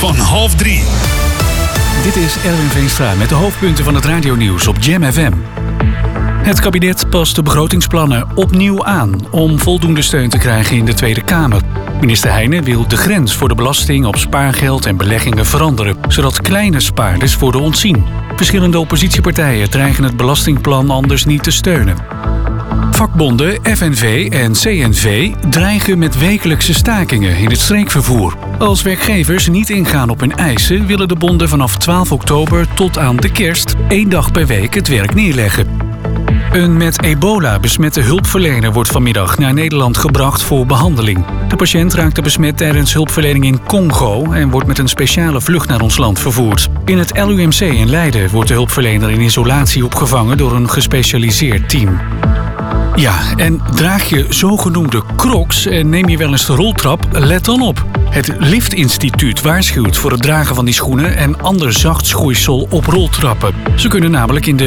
van 2:30. Dit is Erwin Veenstra met de hoofdpunten van het radionieuws op Jam FM. Het kabinet past de begrotingsplannen opnieuw aan om voldoende steun te krijgen in de Tweede Kamer. Minister Heijnen wil de grens voor de belasting op spaargeld en beleggingen veranderen, zodat kleine spaarders worden ontzien. Verschillende oppositiepartijen dreigen het belastingplan anders niet te steunen. Vakbonden FNV en CNV dreigen met wekelijkse stakingen in het streekvervoer. Als werkgevers niet ingaan op hun eisen, willen de bonden vanaf 12 oktober tot aan de kerst 1 dag per week het werk neerleggen. Een met ebola besmette hulpverlener wordt vanmiddag naar Nederland gebracht voor behandeling. De patiënt raakte besmet tijdens hulpverlening in Congo en wordt met een speciale vlucht naar ons land vervoerd. In het LUMC in Leiden wordt de hulpverlener in isolatie opgevangen door een gespecialiseerd team. Ja, en draag je zogenoemde Crocs en neem je wel eens de roltrap? Let dan op. Het Liftinstituut waarschuwt voor het dragen van die schoenen en ander zacht schoeisel op roltrappen. Ze kunnen namelijk in de